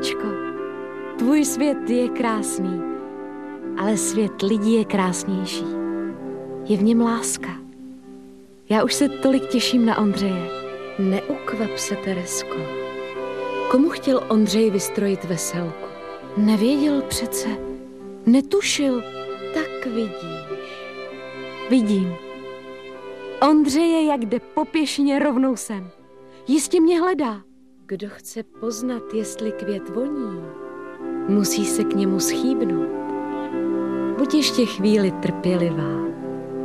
Aničko, tvůj svět je krásný, ale svět lidí je krásnější. Je v něm láska. Já už se tolik těším na Ondřeje. Neukvap se, Teresko. Komu chtěl Ondřej vystrojit veselku? Nevěděl přece. Netušil. Tak vidíš. Vidím. Ondřeje, jak jde po pěšině rovnou sem. Jistě mě hledá. Kdo chce poznat, jestli květ voní, musí se k němu schýbnout. Buď ještě chvíli trpělivá.